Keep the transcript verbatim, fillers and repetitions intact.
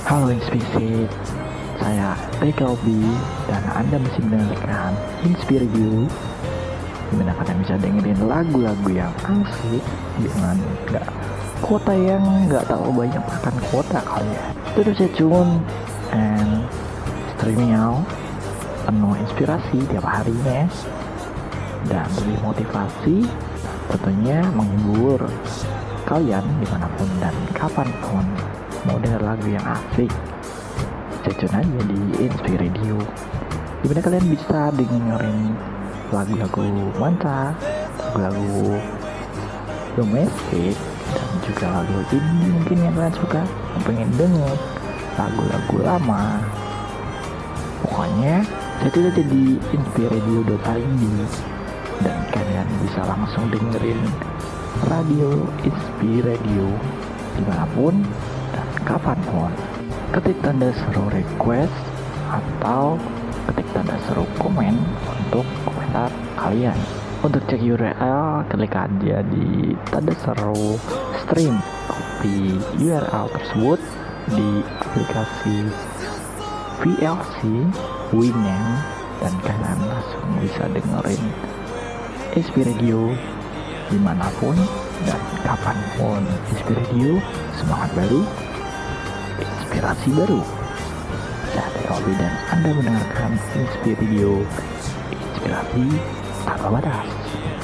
Halo Inspisit, saya Reka Obi dan Anda masih mendengarkan Inspire You, dimana kalian bisa dengerin lagu-lagu yang asik dengan gak kuota yang gak terlalu banyak makan kuota kali ya. Terus stay tune and streaming out penuh inspirasi tiap harinya dan lebih motivasi, tentunya menghibur kalian dimanapun dan kapanpun. Mau denger lagu yang asik, stay tune aja di Inspire Radio, dimana kalian bisa dengerin lagu-lagu mantap, lagu domestik, dan juga lagu indie mungkin yang kalian suka, yang pengen denger lagu-lagu lama. Pokoknya stay tune aja di inspire radio dot i d dan kalian bisa langsung dengerin radio Inspire Radio dimanapun dan kapanpun. Ketik tanda seru request atau ketik tanda seru komen untuk komentar kalian. Untuk cek U R L, klik aja di tanda seru stream, copy U R L tersebut di aplikasi V L C Winamp dan kalian langsung bisa dengerin Inspire Radio dimanapun dan kapanpun. Inspire Radio, semangat baru, inspirasi baru. Saya Robi dan Anda mendengarkan Inspire Radio, inspirasi tanpa batas.